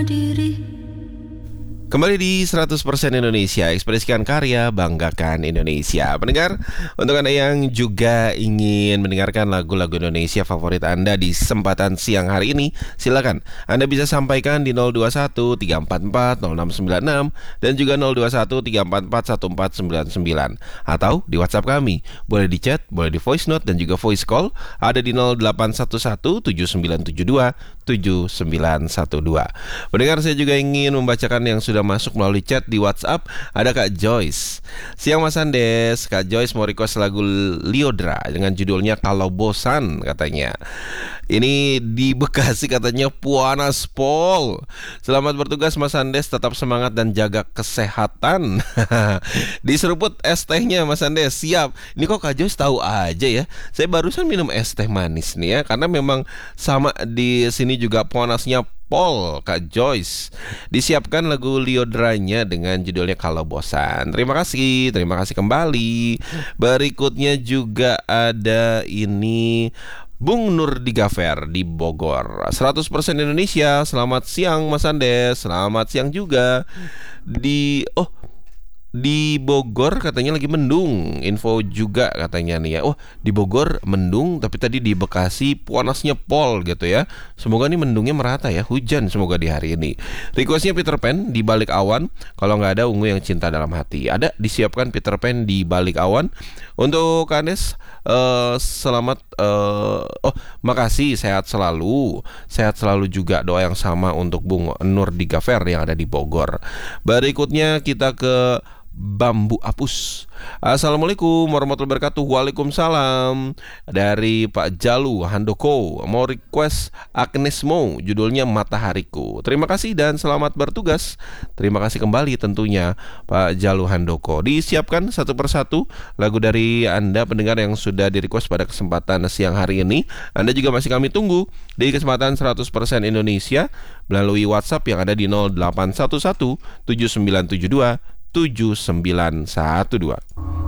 Kembali di 100% Indonesia, ekspresikan karya, banggakan Indonesia. Pendengar, untuk Anda yang juga ingin mendengarkan lagu-lagu Indonesia favorit Anda di kesempatan siang hari ini, silakan Anda bisa sampaikan di 021 344 0696 dan juga 021 344 1499 atau di WhatsApp kami. Boleh di chat, boleh di voice note dan juga voice call, ada di 0811 7972 7912. Pendengar, saya juga ingin membacakan yang sudah masuk melalui chat di WhatsApp. Ada Kak Joyce. Siang Mas Andes, Kak Joyce mau request lagu Lyodra dengan judulnya Kalau Bosan katanya. Ini di Bekasi katanya panas pol. Selamat bertugas Mas Andes, tetap semangat dan jaga kesehatan. Diseruput es tehnya Mas Andes, siap. Ini kok Kak Joyce tahu aja ya. Saya barusan minum es teh manis nih ya, karena memang sama di sini juga panasnya pol, Kak Joyce. Disiapkan lagu Lyodranya dengan judulnya Kalau Bosan. Terima kasih kembali. Berikutnya juga ada ini Bung Nur Digafer di Bogor. 100% Indonesia. Selamat siang Mas Andes. Selamat siang juga. Di Bogor katanya lagi mendung. Info juga katanya nih ya. Oh, di Bogor mendung, tapi tadi di Bekasi panasnya pol gitu ya. Semoga nih mendungnya merata ya. Hujan semoga di hari ini. Requestnya Peter Pan di Balik Awan. Kalau nggak ada Ungu Yang Cinta Dalam Hati. Ada, disiapkan Peter Pan di Balik Awan. Untuk Kanes, selamat. Makasih, sehat selalu. Sehat selalu juga, doa yang sama untuk Bung Nur Digafer yang ada di Bogor. Berikutnya kita ke Bambu Apus. Assalamualaikum warahmatullahi wabarakatuh. Waalaikumsalam. Dari Pak Jalu Handoko, mau request Agnes Mo, judulnya Matahariku. Terima kasih dan selamat bertugas. Terima kasih kembali tentunya Pak Jalu Handoko. Disiapkan satu persatu lagu dari Anda pendengar yang sudah di-request pada kesempatan siang hari ini. Anda juga masih kami tunggu di kesempatan 100% Indonesia melalui WhatsApp yang ada di 0811 7972 7912.